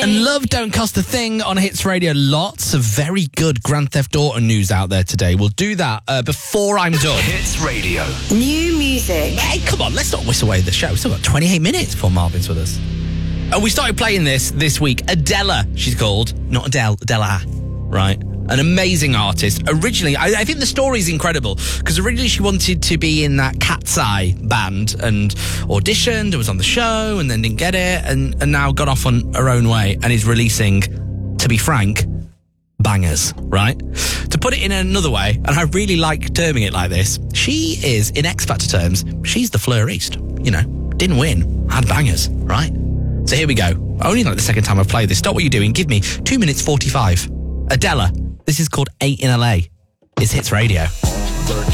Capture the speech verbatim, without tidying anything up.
And love don't cost a thing on Hits Radio. Lots of very good Grand Theft Auto news out there today. We'll do that uh, before I'm done. Hits Radio. New music. Hey, come on, let's not whisk away the show. We've still got twenty-eight minutes before Marvin's with us. And we started playing this this week. Adela, she's called. Not Adele, Adela, right? An amazing artist. Originally, I, I think the story's incredible, because originally she wanted to be in that Cat's Eye band and auditioned, was on the show, and then didn't get it, and, and now got off on her own way and is releasing, to be frank, bangers, right? To put it in another way, and I really like terming it like this, she is, in X Factor terms, she's the Fleur East. You know, didn't win, had bangers, right? So here we go. Only like the second time I've played this. Stop what you're doing. Give me two minutes forty-five. Adela. This is called Eight in L A. It's Hits Radio.